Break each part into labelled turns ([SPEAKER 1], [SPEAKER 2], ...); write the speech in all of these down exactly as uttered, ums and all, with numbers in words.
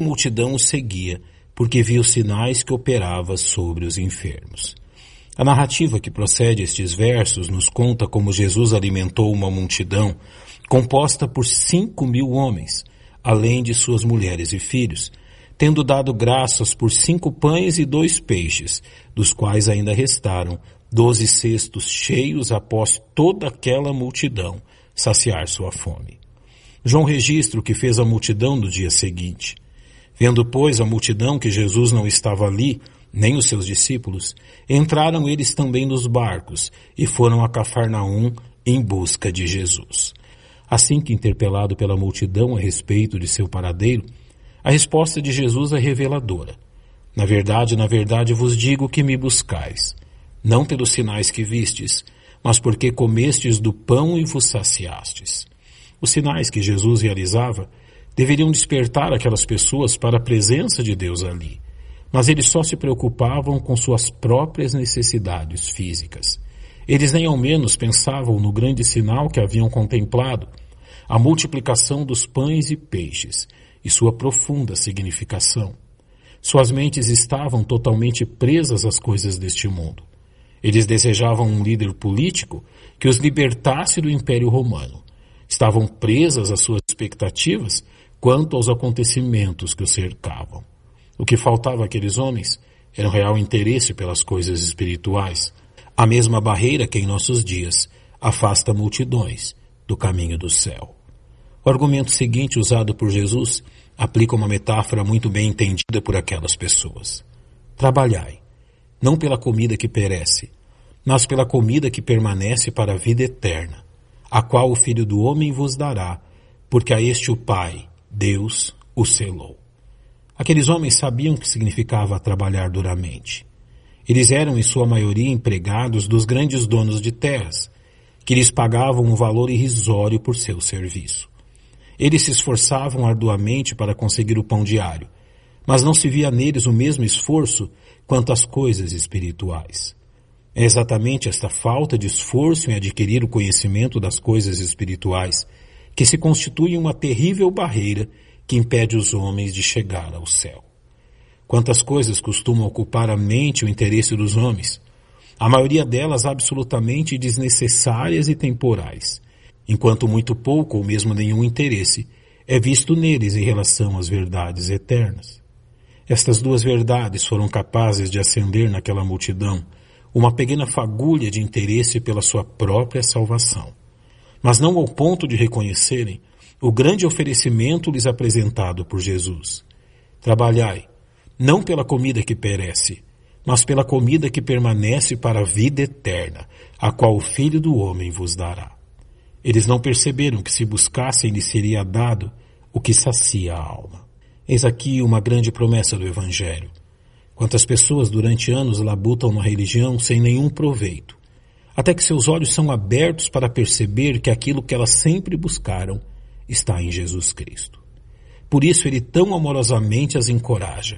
[SPEAKER 1] A multidão o seguia, porque via os sinais que operava sobre os enfermos. A narrativa que procede estes versos nos conta como Jesus alimentou uma multidão composta por cinco mil homens, além de suas mulheres e filhos, tendo dado graças por cinco pães e dois peixes, dos quais ainda restaram doze cestos cheios após toda aquela multidão saciar sua fome. João registra o que fez a multidão no dia seguinte. Vendo, pois, a multidão que Jesus não estava ali, nem os seus discípulos, entraram eles também nos barcos e foram a Cafarnaum em busca de Jesus. Assim que interpelado pela multidão a respeito de seu paradeiro, a resposta de Jesus é reveladora. Na verdade, na verdade vos digo que me buscais, não pelos sinais que vistes, mas porque comestes do pão e vos saciastes. Os sinais que Jesus realizava deveriam despertar aquelas pessoas para a presença de Deus ali, mas eles só se preocupavam com suas próprias necessidades físicas. Eles nem ao menos pensavam no grande sinal que haviam contemplado, a multiplicação dos pães e peixes e sua profunda significação. Suas mentes estavam totalmente presas às coisas deste mundo. Eles desejavam um líder político que os libertasse do Império Romano. Estavam presas às suas expectativas quanto aos acontecimentos que os cercavam. O que faltava àqueles homens era um real interesse pelas coisas espirituais, a mesma barreira que em nossos dias afasta multidões do caminho do céu. O argumento seguinte usado por Jesus aplica uma metáfora muito bem entendida por aquelas pessoas. Trabalhai, não pela comida que perece, mas pela comida que permanece para a vida eterna, a qual o Filho do Homem vos dará, porque a este o Pai, Deus, o selou. Aqueles homens sabiam o que significava trabalhar duramente. Eles eram, em sua maioria, empregados dos grandes donos de terras, que lhes pagavam um valor irrisório por seu serviço. Eles se esforçavam arduamente para conseguir o pão diário, mas não se via neles o mesmo esforço quanto às coisas espirituais. É exatamente esta falta de esforço em adquirir o conhecimento das coisas espirituais que se constitui uma terrível barreira que impede os homens de chegar ao céu. Quantas coisas costumam ocupar a mente e o interesse dos homens, a maioria delas absolutamente desnecessárias e temporais, enquanto muito pouco ou mesmo nenhum interesse é visto neles em relação às verdades eternas. Estas duas verdades foram capazes de acender naquela multidão uma pequena fagulha de interesse pela sua própria salvação, mas não ao ponto de reconhecerem o grande oferecimento lhes apresentado por Jesus. Trabalhai, não pela comida que perece, mas pela comida que permanece para a vida eterna, a qual o Filho do Homem vos dará. Eles não perceberam que se buscassem lhes seria dado o que sacia a alma. Eis aqui uma grande promessa do Evangelho. Quantas pessoas durante anos labutam na religião sem nenhum proveito, até que seus olhos são abertos para perceber que aquilo que elas sempre buscaram está em Jesus Cristo. Por isso ele tão amorosamente as encoraja.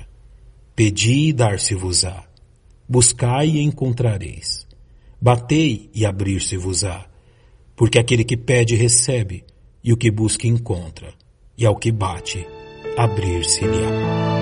[SPEAKER 1] Pedi e dar-se-vos-á. Buscai e encontrareis. Batei e abrir-se-vos-á. Porque aquele que pede recebe, e o que busca encontra, e ao que bate, abrir-se-lhe-á.